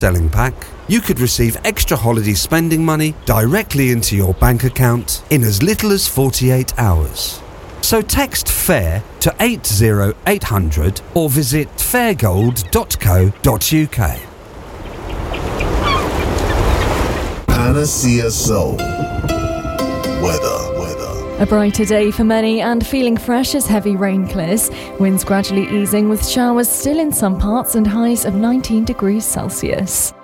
selling pack, you could receive extra holiday spending money directly into your bank account in as little as 48 hours. So text FAIR to 80800 or visit fairgold.co.uk. Panacea Soul. Weather. A brighter day for many and feeling fresh as heavy rain clears. Winds gradually easing with showers still in some parts and highs of 19 degrees Celsius.